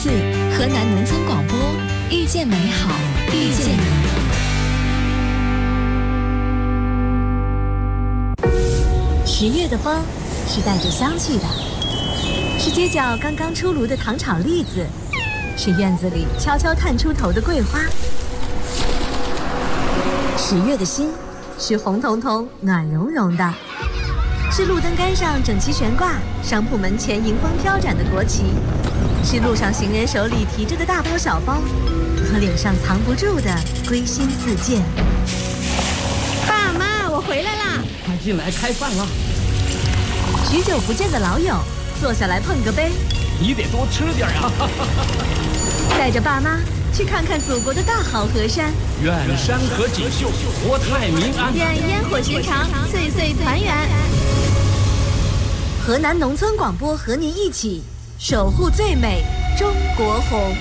4，河南农村广播，遇见美好，遇见你。10月的风是带着香气的，是街角刚刚出炉的糖炒栗子，是院子里悄悄探出头的桂花。10月的心是红彤彤、暖融融的，是路灯杆上整齐悬挂、商铺门前迎风飘展的国旗，是路上行人手里提着的大包小包，和脸上藏不住的归心似箭。 爸妈，我回来啦！ 快进来开饭了。 许久不见的老友，坐下来碰个杯。 你得多吃点啊！ 带着爸妈去看看祖国的大好河山， 愿山河锦绣，国泰民安， 愿烟火寻常，岁岁团圆。 河南农村广播和您一起守护最美中国红。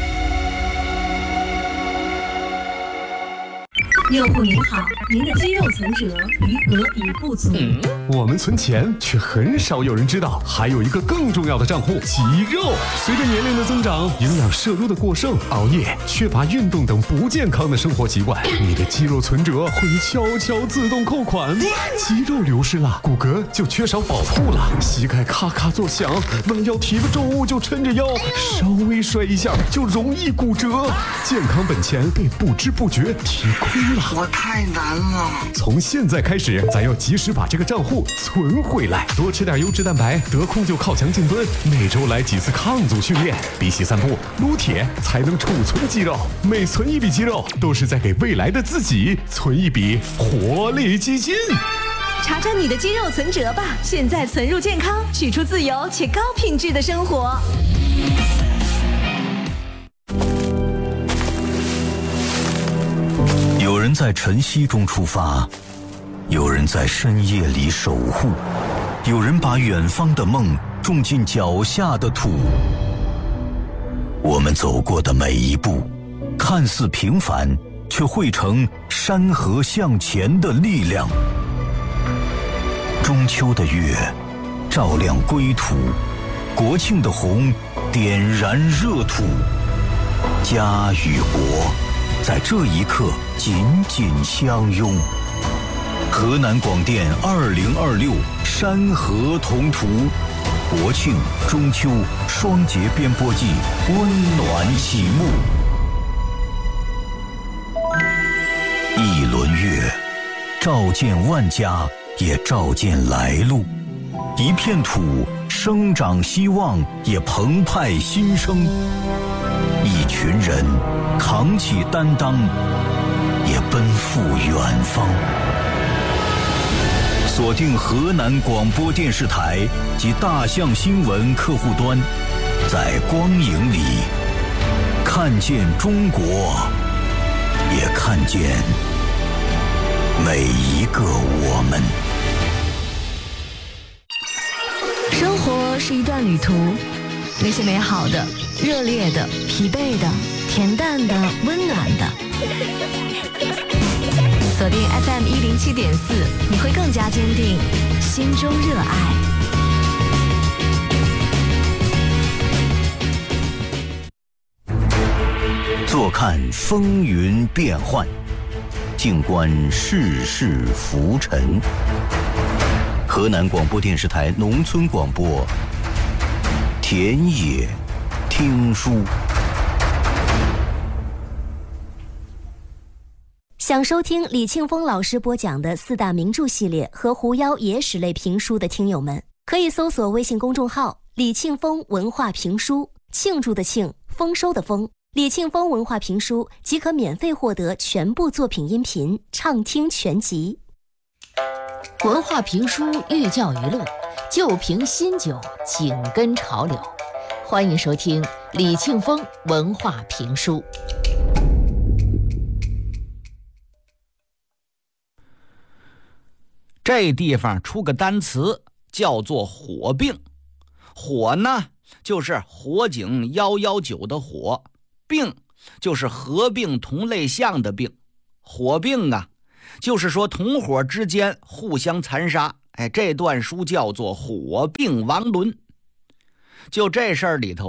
用户您好，您的肌肉存折余额已不足。 我们存钱，却很少有人知道，还有一个更重要的账户——肌肉。随着年龄的增长，营养摄入的过剩，熬夜、缺乏运动等不健康的生活习惯，你的肌肉存折会悄悄自动扣款。肌肉流失了，骨骼就缺少保护了，膝盖咔咔作响，弯腰提个重物就抻着腰，稍微摔一下就容易骨折，健康本钱被不知不觉提亏了。 我太难了。 从现在开始，咱要及时把这个账户存回来，多吃点优质蛋白，得空就靠墙静蹲，每周来几次抗阻训练，比起散步、撸铁才能储存肌肉。每存一笔肌肉，都是在给未来的自己存一笔活力基金。 查查你的肌肉存折吧，现在存入健康，取出自由且高品质的生活。 有人在晨曦中出发，有人在深夜里守护，有人把远方的梦种进脚下的土。我们走过的每一步，看似平凡，却汇成山河向前的力量。中秋的月照亮归途，国庆的红点燃热土，家与国在这一刻紧紧相拥。河南广电2026山河同途，国庆、中秋双节编播季温暖启幕。一轮月，照见万家，也照见来路；一片土，生长希望，也澎湃新生；一群人，扛起担当，也奔赴远方。锁定河南广播电视台及大象新闻客户端，在光影里看见中国，也看见每一个我们。 生活是一段旅途，那些美好的、热烈的、疲惫的、恬淡的、温暖的。锁定 FM107.4，你会更加坚定心中热爱。 坐看风云变幻，静观世事浮沉。河南广播电视台农村广播，田野听书。 想收听李庆峰老师播讲的4大名著系列和狐妖野史类评书的听友们，可以搜索微信公众号李庆峰文化评书，庆祝的庆，丰收的丰，李庆峰文化评书即可免费获得全部作品音频畅听全集。 文化评书寓教于乐，旧评新酒，紧跟潮流。欢迎收听李庆峰文化评书。 这地方出个单词叫做火并，火呢就是火警119的火，并就是合并同类项的并。火并啊，就是说同伙之间互相残杀。这段书叫做火并王伦。就这事儿里头啊，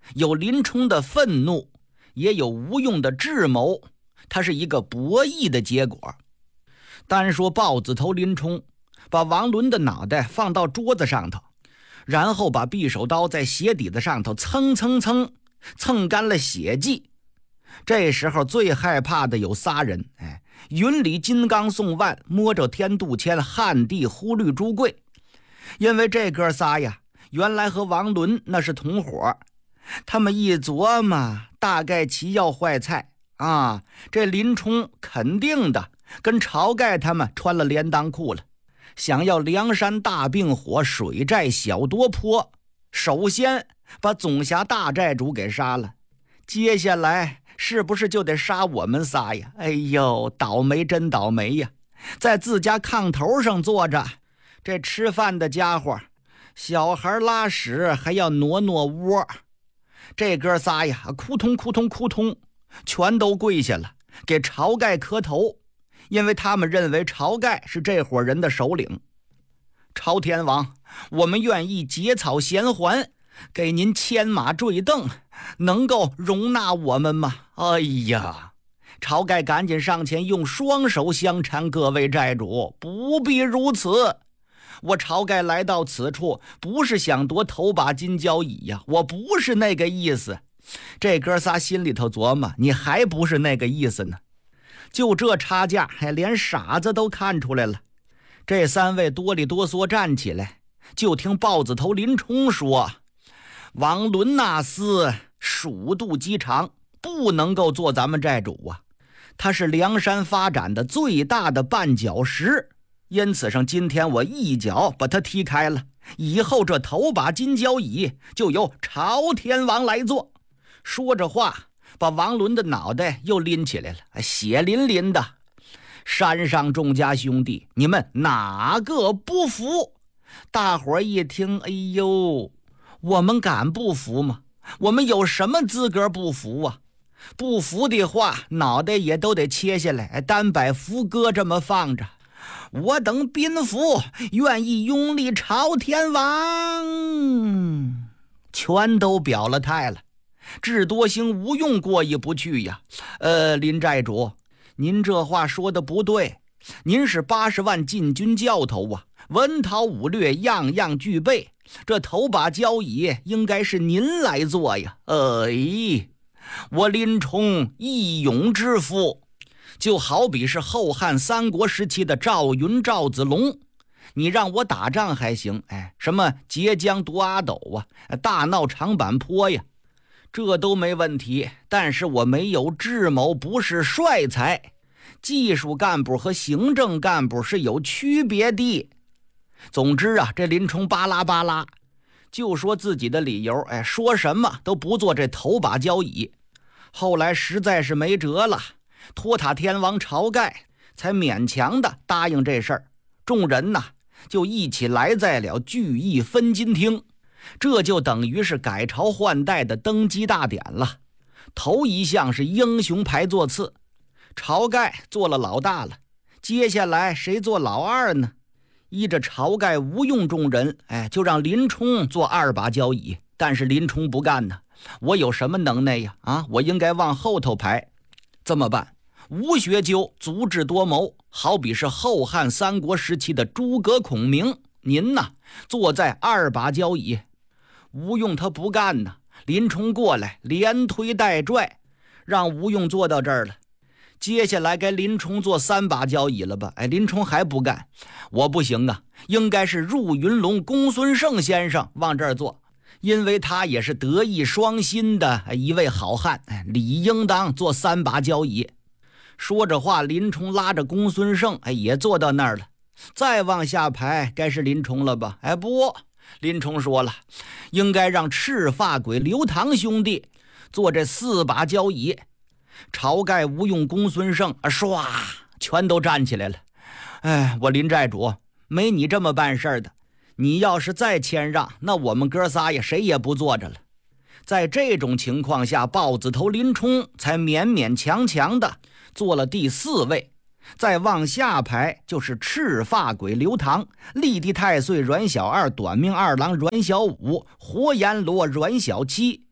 有林冲的愤怒，也有吴用的智谋，它是一个博弈的结果。单说豹子头林冲把王伦的脑袋放到桌子上头，然后把匕首刀在鞋底子上头蹭干了血迹。这时候最害怕的有仨人，云里金刚宋万，摸着天杜迁，汉地忽律朱贵。因为这哥仨呀，原来和王伦那是同伙，他们一琢磨，大概其要坏菜啊，这林冲肯定的跟晁盖他们穿了连裆裤了，想要梁山大并火，水寨小夺坡，首先把总辖大寨主给杀了，接下来是不是就得杀我们仨呀？哎呦，倒霉真倒霉呀！在自家炕头上坐着，这吃饭的家伙，小孩拉屎还要挪窝。这哥仨呀，扑通全都跪下了，给晁盖磕头，因为他们认为晁盖是这伙人的首领。朝天王，我们愿意结草衔环，给您牵马坠镫，能够容纳我们吗？哎呀，晁盖赶紧上前用双手相搀，各位寨主，不必如此。我晁盖来到此处，不是想夺头把金交椅呀，我不是那个意思。这哥仨心里头琢磨，你还不是那个意思呢？就这差价，连傻子都看出来了。这三位哆里哆嗦站起来，就听豹子头林冲说：王伦那厮鼠肚鸡肠，不能够做咱们寨主啊，他是梁山发展的最大的绊脚石，因此上今天我一脚把他踢开了，以后这头把金交椅就由朝天王来做。说着话，把王伦的脑袋又拎起来了，血淋淋的。山上众家兄弟，你们哪个不服？大伙儿一听，哎呦，我们敢不服吗？我们有什么资格不服啊？不服的话，脑袋也都得切下来，单摆福歌这么放着。我等宾服愿意拥立朝天王，全都表了态了。智多星吴用过意不去呀，林寨主，您这话说的不对，您是80万禁军教头啊，文韬武略样样具备，这头把交椅应该是您来做呀。我林冲义勇之夫，就好比是后汉三国时期的赵云赵子龙，你让我打仗还行，什么截江夺阿斗啊，大闹长坂坡呀，这都没问题，但是我没有智谋，不是帅才，技术干部和行政干部是有区别的。总之啊，这林冲巴拉就说自己的理由，说什么都不做这头把交椅。后来实在是没辙了，托塔天王晁盖才勉强的答应这事儿。众人呢就一起来在了聚义分金厅，这就等于是改朝换代的登基大典了。头一项是英雄牌座次，晁盖做了老大了，接下来谁做老二呢？依着晁盖吴用众人，就让林冲做2把交椅，但是林冲不干呢，我有什么能耐呀？我应该往后头排。这么办？吴学究足智多谋，好比是后汉三国时期的诸葛孔明，您呢坐在2把交椅。吴用他不干呢，林冲过来连推带拽，让吴用坐到这儿了。接下来该林冲做3把交椅了吧？林冲还不干，我不行啊，应该是入云龙公孙胜先生往这儿坐，因为他也是德艺双馨的一位好汉，理应当做3把交椅。说着话，林冲拉着公孙胜也坐到那儿了。再往下排该是林冲了吧？不，林冲说了，应该让赤发鬼刘唐兄弟做这4把交椅。晁盖、吴用、公孙胜唰全都站起来了。我林寨主没你这么办事的，你要是再谦让，那我们哥仨谁也不坐着了。在这种情况下，豹子头林冲才勉勉强强的做了第4位。再往下排就是赤发鬼刘唐、立地太岁阮小二、短命二郎阮小五、活阎罗阮小七。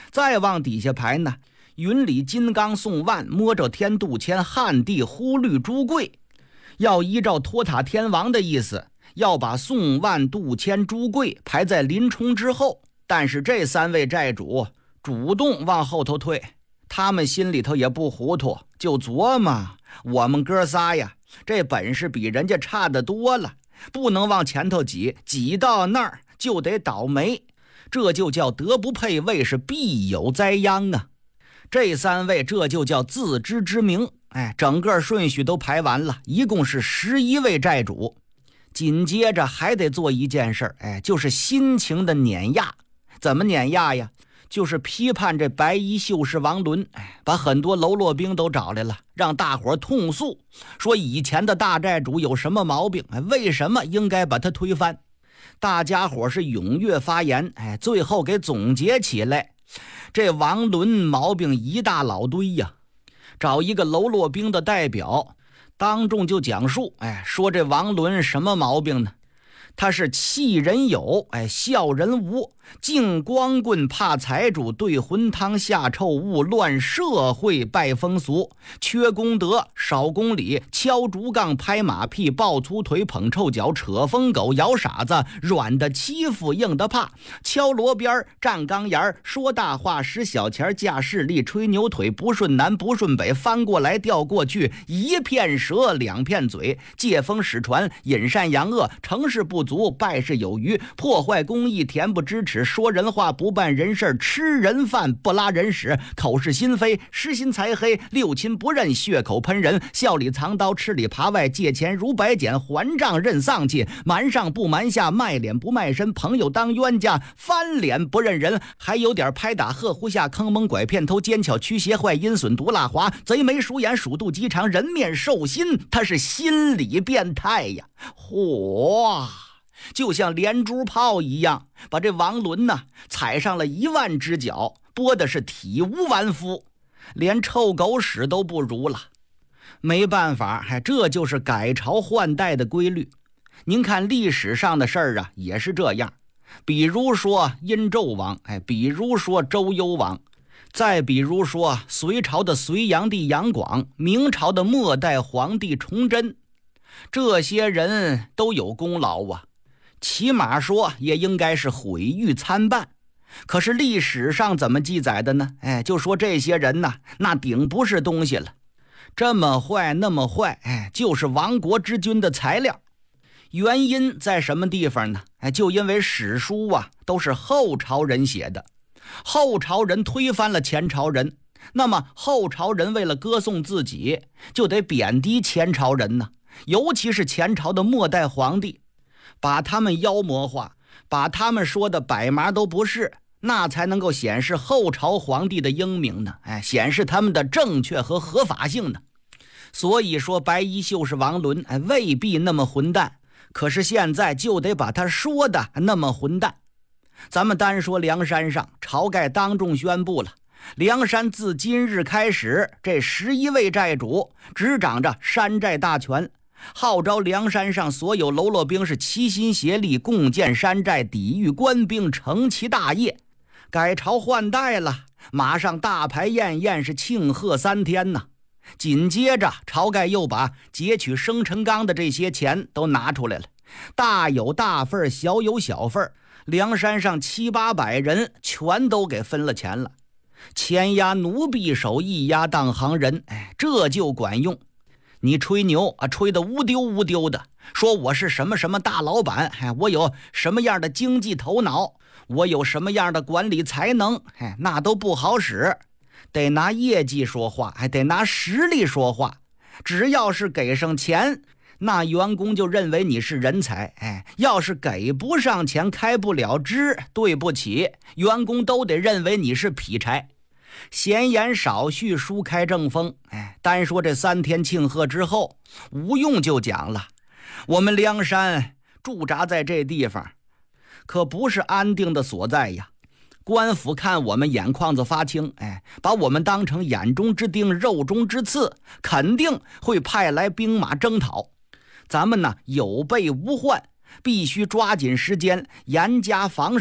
再往底下排呢，云里金刚宋万，摸着天杜迁，汉地忽律朱贵。要依照托塔天王的意思，要把宋万、杜迁、朱贵排在林冲之后。但是这3位债主主动往后头退，他们心里头也不糊涂，就琢磨我们哥仨呀，这本事比人家差得多了，不能往前头挤，挤到那儿就得倒霉，这就叫德不配位，是必有灾殃啊。这3位这就叫自知之明。整个顺序都排完了，一共是11位债主。紧接着还得做一件事，就是辛勤的碾压。怎么碾压呀？就是批判这白衣秀士王伦，把很多喽啰兵都找来了，让大伙痛诉，说以前的大债主有什么毛病，为什么应该把他推翻。大家伙是踊跃发言，最后给总结起来，这王伦毛病一大老堆呀。找一个喽啰兵的代表当众就讲述，说这王伦什么毛病呢？他是气人有，笑人无，敬光棍怕财主，对魂汤下臭物，乱社会败风俗，缺公德少公理，敲竹杠拍马屁，抱粗腿捧臭脚，扯疯狗摇傻子，软的欺负硬的怕，敲锣边站钢沿，说大话使小钱架势力，吹牛腿不顺南不顺北，翻过来调过去，一片舌两片嘴，借风使船，引善扬恶，成事不足败事有余，破坏公义恬不知耻，说人话不办人事，吃人饭不拉人屎，口是心非，失心才黑，六亲不认，血口喷人，笑里藏刀，吃里扒外，借钱如白捡，还账认丧气，瞒上不瞒下，卖脸不卖身，朋友当冤家，翻脸不认人，还有点拍打喝呼下，坑蒙拐骗偷奸巧驱邪坏，阴损毒辣滑，贼眉鼠眼，鼠肚鸡肠，人面兽心，他是心理变态呀！嚯，就像连珠炮一样，把这王伦呢踩上了10000只脚，剥的是体无完肤，连臭狗屎都不如了。没办法，这就是改朝换代的规律。您看历史上的事儿啊，也是这样。比如说殷纣王，比如说周幽王，再比如说隋朝的隋炀帝杨广，明朝的末代皇帝崇祯，这些人都有功劳啊，起码说也应该是毁誉参半。可是历史上怎么记载的呢？就说这些人呢，那顶不是东西了，这么坏那么坏，就是亡国之君的材料。原因在什么地方呢？就因为史书啊都是后朝人写的，后朝人推翻了前朝人，那么后朝人为了歌颂自己，就得贬低前朝人呢，尤其是前朝的末代皇帝，把他们妖魔化，把他们说的百麻都不是，那才能够显示后朝皇帝的英明呢，显示他们的正确和合法性呢。所以说白衣秀士王伦未必那么混蛋，可是现在就得把他说的那么混蛋。咱们单说梁山上，晁盖当众宣布了，梁山自今日开始，这11位债主执掌着山寨大权，号召梁山上所有喽啰兵是齐心协力，共建山寨，抵御官兵，成其大业。改朝换代了，马上大排宴宴，是庆贺3天呢。紧接着晁盖又把劫取生辰纲的这些钱都拿出来了，大有大份，小有小份，梁山上700-800人全都给分了钱了。钱押奴婢手，一押当行人，这就管用。你吹牛啊，吹得乌丢乌丢的，说我是什么什么大老板，我有什么样的经济头脑，我有什么样的管理才能，那都不好使，得拿业绩说话，还得拿实力说话。只要是给上钱，那员工就认为你是人才，要是给不上钱，开不了支，对不起，员工都得认为你是劈柴。闲言少叙，书开正风。单说这3天庆贺之后，吴用就讲了，我们梁山驻扎在这地方可不是安定的所在呀，官府看我们眼眶子发青，把我们当成眼中之钉，肉中之刺，肯定会派来兵马征讨。咱们呢有备无患，必须抓紧时间，严加防